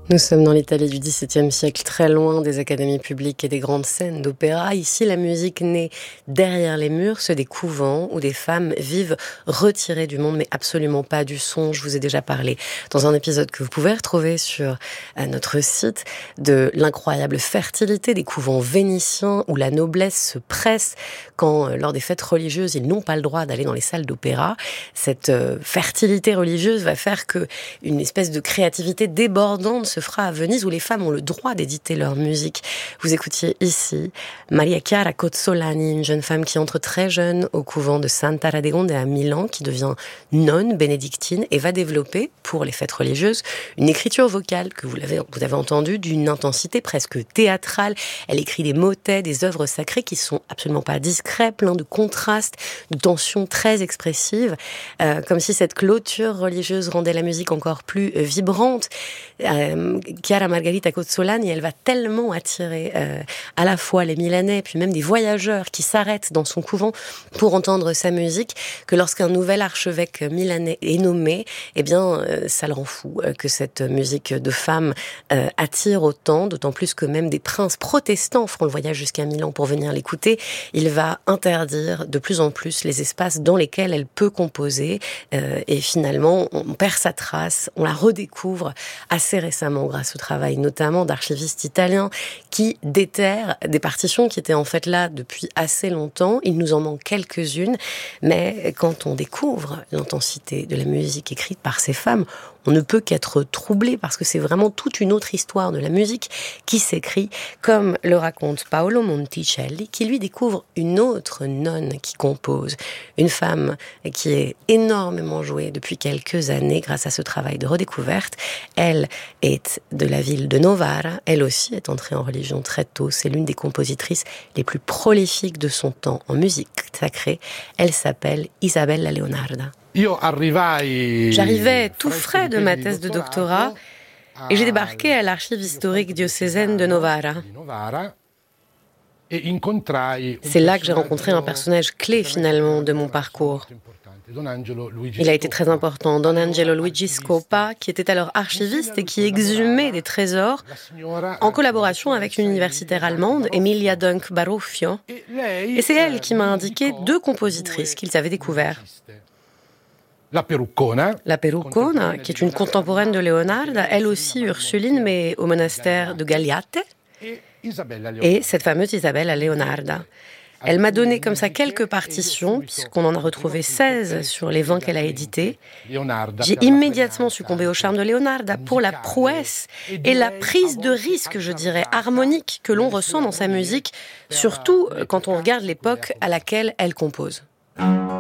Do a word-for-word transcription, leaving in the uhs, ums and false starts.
Nous sommes dans l'Italie du dix-septième siècle, très loin des académies publiques et des grandes scènes d'opéra. Ici, la musique naît derrière les murs, ceux des couvents où des femmes vivent retirées du monde, mais absolument pas du son. Je vous ai déjà parlé dans un épisode que vous pouvez retrouver sur notre site de l'incroyable fertilité des couvents vénitiens où la noblesse se presse quand, lors des fêtes religieuses, ils n'ont pas le droit d'aller dans les salles d'opéra. Cette fertilité religieuse va faire que une espèce de créativité débordante se fera à Venise où les femmes ont le droit d'éditer leur musique. Vous écoutiez ici Maria Chiara Cozzolani, une jeune femme qui entre très jeune au couvent de Santa Radegonde à Milan, qui devient nonne bénédictine et va développer, pour les fêtes religieuses, une écriture vocale que vous l'avez, vous avez entendu, d'une intensité presque théâtrale. Elle écrit des motets, des œuvres sacrées qui sont absolument pas discrets, pleins de contrastes, de tensions très expressives, euh, comme si cette clôture religieuse rendait la musique encore plus euh, vibrante. Euh, Chiara Margherita Cozzolani, elle va tellement attirer euh, à la fois les Milanais, puis même des voyageurs qui s'arrêtent dans son couvent pour entendre sa musique, que lorsqu'un nouvel archevêque milanais est nommé, eh bien, euh, ça le rend fou euh, que cette musique de femmes euh, attire autant, d'autant plus que même des princes protestants feront le voyage jusqu'à Milan pour venir l'écouter. Il va interdire de plus en plus les espaces dans lesquels elle peut composer, euh, et finalement, on perd sa trace, on la redécouvre assez récemment grâce au travail notamment d'archivistes italiens qui déterrent des partitions qui étaient en fait là depuis assez longtemps. Il nous en manque quelques-unes, mais quand on découvre l'intensité de la musique écrite par ces femmes, on ne peut qu'être troublé parce que c'est vraiment toute une autre histoire de la musique qui s'écrit, comme le raconte Paolo Monticelli, qui lui découvre une autre nonne qui compose, une femme qui est énormément jouée depuis quelques années grâce à ce travail de redécouverte. Elle est de la ville de Novara, elle aussi est entrée en religion très tôt, c'est l'une des compositrices les plus prolifiques de son temps en musique sacrée. Elle s'appelle Isabella Leonarda. J'arrivais tout frais de ma thèse de doctorat et j'ai débarqué à l'archive historique diocésaine de Novara. C'est là que j'ai rencontré un personnage clé finalement de mon parcours. Il a été très important, Don Angelo Luigi Scopa, qui était alors archiviste et qui exhumait des trésors en collaboration avec une universitaire allemande, Emilia Dunk Baruffio. Et c'est elle qui m'a indiqué deux compositrices qu'ils avaient découvertes. La Peruccona, La Peruccona, qui est une contemporaine de Leonarda, elle aussi ursuline, mais au monastère de Gagliate, et cette fameuse Isabella Leonarda. Elle m'a donné comme ça quelques partitions, puisqu'on en a retrouvé seize sur les vingt qu'elle a éditées. J'ai immédiatement succombé au charme de Leonarda pour la prouesse et la prise de risque, je dirais, harmonique que l'on ressent dans sa musique, surtout quand on regarde l'époque à laquelle elle compose.